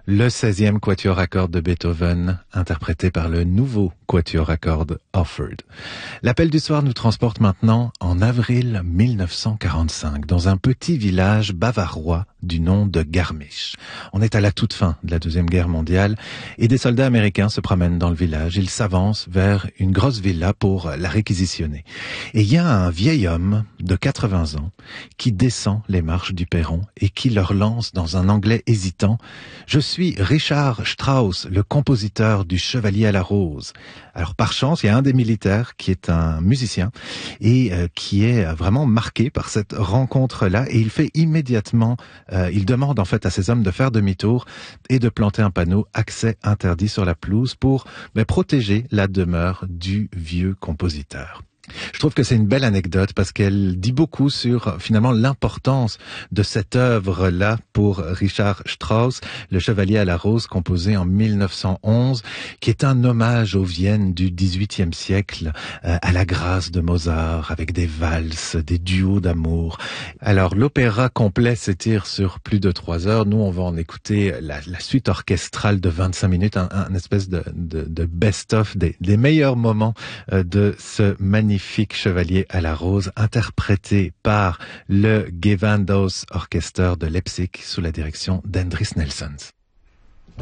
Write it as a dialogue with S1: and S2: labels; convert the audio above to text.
S1: Le 16e quatuor à cordes de Beethoven, interprété par le nouveau quatuor à cordes Offord. L'appel du soir nous transporte maintenant en avril 1945, dans un petit village bavarois du nom de Garmisch. On est à la toute fin de la Deuxième Guerre mondiale et des soldats américains se promènent dans le village. Ils s'avancent vers une grosse villa pour la réquisitionner. Et il y a un vieil homme de 80 ans qui descend les marches du perron et qui leur lance dans un anglais hésitant: « Je suis Richard Strauss, le compositeur du Chevalier à la Rose. » Alors par chance, il y a un des militaires qui est un musicien et qui est vraiment marqué par cette rencontre-là, et il fait immédiatement, il demande en fait à ses hommes de faire demi-tour et de planter un panneau accès interdit sur la pelouse pour protéger la demeure du vieux compositeur. Je trouve que c'est une belle anecdote parce qu'elle dit beaucoup sur finalement l'importance de cette œuvre-là pour Richard Strauss, le Chevalier à la Rose, composé en 1911, qui est un hommage aux Viennes du XVIIIe siècle, à la grâce de Mozart, avec des valses, des duos d'amour. Alors l'opéra complet s'étire sur plus de 3 heures. Nous, on va en écouter la suite orchestrale de 25 minutes, un espèce de best-of des meilleurs moments de ce magnifique Chevalier à la Rose, interprété par le Gewandhaus Orchester de Leipzig sous la direction d'Hendris Nelsons.